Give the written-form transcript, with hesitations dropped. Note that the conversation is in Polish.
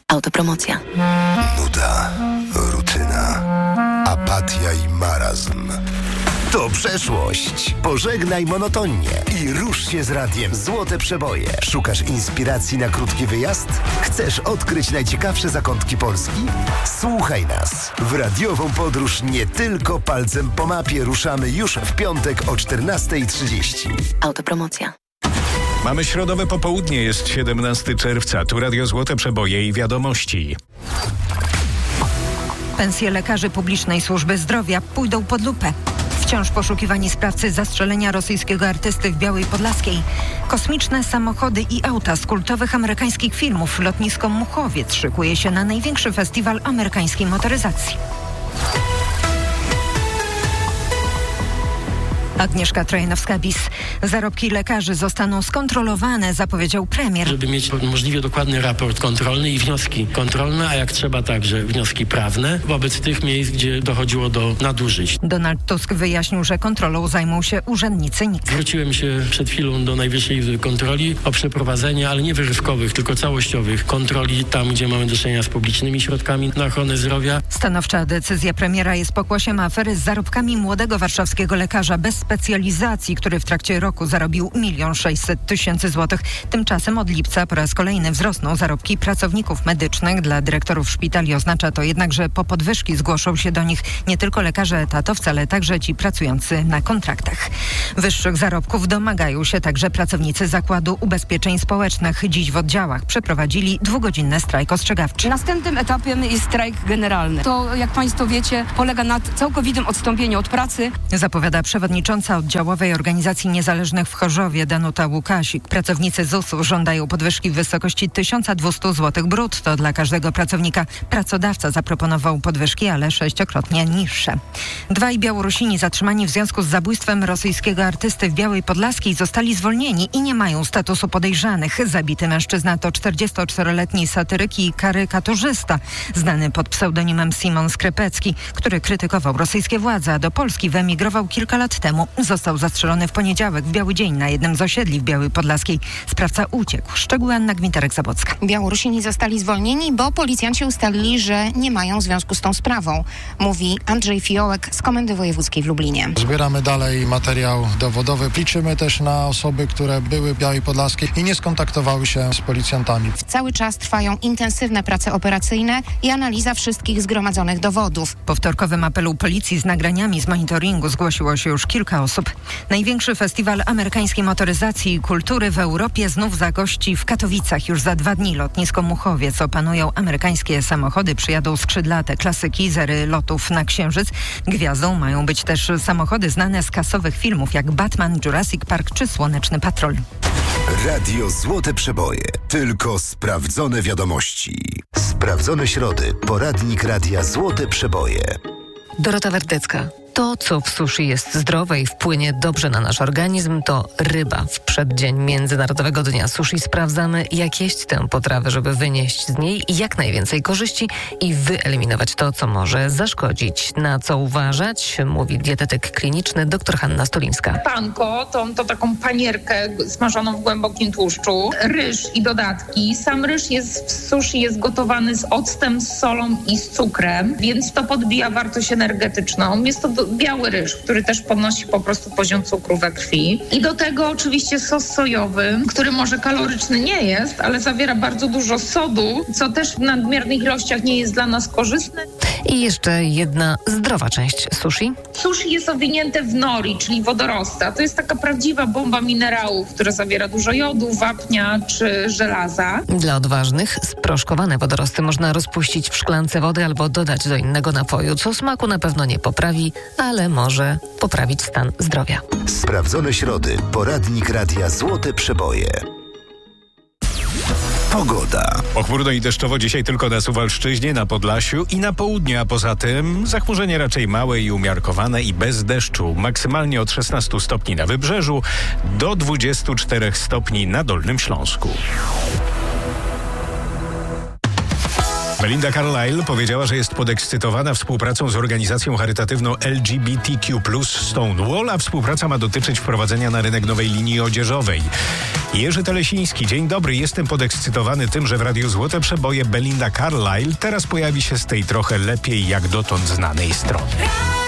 Autopromocja. Nuda, rutyna, apatia i marazm. To przeszłość. Pożegnaj monotonię i rusz się z radiem Złote Przeboje. Szukasz inspiracji na krótki wyjazd? Chcesz odkryć najciekawsze zakątki Polski? Słuchaj nas. W radiową podróż nie tylko palcem po mapie ruszamy już w piątek o 14:30. Autopromocja. Mamy środowe popołudnie, jest 17 czerwca. Tu Radio Złote Przeboje i wiadomości. Pensje lekarzy publicznej służby zdrowia pójdą pod lupę. Wciąż poszukiwani sprawcy zastrzelenia rosyjskiego artysty w Białej Podlaskiej. Kosmiczne samochody i auta z kultowych amerykańskich filmów. Lotnisko Muchowiec szykuje się na największy festiwal amerykańskiej motoryzacji. Agnieszka Trojanowska-Bis. Zarobki lekarzy zostaną skontrolowane, zapowiedział premier. Żeby mieć możliwie dokładny raport kontrolny i wnioski kontrolne, a jak trzeba także wnioski prawne wobec tych miejsc, gdzie dochodziło do nadużyć. Donald Tusk wyjaśnił, że kontrolą zajmą się urzędnicy NIK. Zwróciłem się przed chwilą do Najwyższej Izby Kontroli o przeprowadzenie, ale nie wyrywkowych, tylko całościowych kontroli tam, gdzie mamy do czynienia z publicznymi środkami na ochronę zdrowia. Stanowcza decyzja premiera jest pokłosiem afery z zarobkami młodego warszawskiego lekarza bez specjalizacji, który w trakcie roku zarobił 1 600 000 złotych. Tymczasem od lipca po raz kolejny wzrosną zarobki pracowników medycznych. Dla dyrektorów szpitali oznacza to jednak, że po podwyżki zgłoszą się do nich nie tylko lekarze etatowcy, ale także ci pracujący na kontraktach. Wyższych zarobków domagają się także pracownicy Zakładu Ubezpieczeń Społecznych. Dziś w oddziałach przeprowadzili 2-godzinny strajk ostrzegawczy. Następnym etapem jest strajk generalny. To, jak Państwo wiecie, polega na całkowitym odstąpieniu od pracy. Zapowiada przewodnicząca oddziałowej organizacji niezależnych w Chorzowie Danuta Łukasik. Pracownicy ZUS-u żądają podwyżki w wysokości 1200 zł brutto dla każdego pracownika. Pracodawca zaproponował podwyżki, ale 6-krotnie niższe. 2 Białorusini zatrzymani w związku z zabójstwem rosyjskiego artysty w Białej Podlaskiej zostali zwolnieni i nie mają statusu podejrzanych. Zabity mężczyzna to 44-letni satyryk i karykaturzysta, znany pod pseudonimem Simon Skrypecki, który krytykował rosyjskie władze, a do Polski wyemigrował kilka lat temu. Został zastrzelony w poniedziałek w biały dzień na jednym z osiedli w Białej Podlaskiej. Sprawca uciekł. Szczegóły Anna Gwinterek-Zabocka. Białorusini zostali zwolnieni, bo policjanci ustalili, że nie mają związku z tą sprawą, mówi Andrzej Fiołek z Komendy Wojewódzkiej w Lublinie. Zbieramy dalej materiał dowodowy. Liczymy też na osoby, które były w Białej Podlaskiej i nie skontaktowały się z policjantami. Cały czas trwają intensywne prace operacyjne i analiza wszystkich zgromadzonych dowodów. Po wtorkowym apelu policji z nagraniami z monitoringu zgłosiło się już kilka osób. Największy festiwal amerykańskiej motoryzacji i kultury w Europie znów zagości w Katowicach. Już za 2 dni lotnisko Muchowiec opanują amerykańskie samochody. Przyjadą skrzydlate klasyki, zery lotów na Księżyc. Gwiazdą mają być też samochody znane z kasowych filmów jak Batman, Jurassic Park czy Słoneczny Patrol. Radio Złote Przeboje. Tylko sprawdzone wiadomości. Sprawdzone środy. Poradnik Radia Złote Przeboje. Dorota Werdecka. To, co w sushi jest zdrowe i wpłynie dobrze na nasz organizm, to ryba. W przeddzień Międzynarodowego Dnia Sushi sprawdzamy, jak jeść tę potrawę, żeby wynieść z niej jak najwięcej korzyści i wyeliminować to, co może zaszkodzić. Na co uważać, mówi dietetyk kliniczny dr Hanna Stolińska. Panko to taką panierkę smażoną w głębokim tłuszczu, ryż i dodatki. Sam ryż jest w sushi jest gotowany z octem, z solą i z cukrem, więc to podbija wartość energetyczną. Jest to biały ryż, który też podnosi po prostu poziom cukru we krwi. I do tego oczywiście sos sojowy, który może kaloryczny nie jest, ale zawiera bardzo dużo sodu, co też w nadmiernych ilościach nie jest dla nas korzystne. I jeszcze jedna zdrowa część sushi. Sushi jest owinięte w nori, czyli wodorosta. To jest taka prawdziwa bomba minerałów, która zawiera dużo jodu, wapnia czy żelaza. Dla odważnych sproszkowane wodorosty można rozpuścić w szklance wody albo dodać do innego napoju, co smaku na pewno nie poprawi, ale może poprawić stan zdrowia. Sprawdzone środy. Poradnik Radia Złote Przeboje. Pogoda. Pochmurno i deszczowo dzisiaj tylko na Suwalszczyźnie, na Podlasiu i na południu, a poza tym zachmurzenie raczej małe i umiarkowane i bez deszczu. Maksymalnie od 16 stopni na Wybrzeżu do 24 stopni na Dolnym Śląsku. Melinda Carlisle powiedziała, że jest podekscytowana współpracą z organizacją charytatywną LGBTQ+, Stonewall, a współpraca ma dotyczyć wprowadzenia na rynek nowej linii odzieżowej. Jerzy Telesiński, dzień dobry. Jestem podekscytowany tym, że w Radiu Złote Przeboje Belinda Carlisle teraz pojawi się z tej trochę lepiej jak dotąd znanej strony.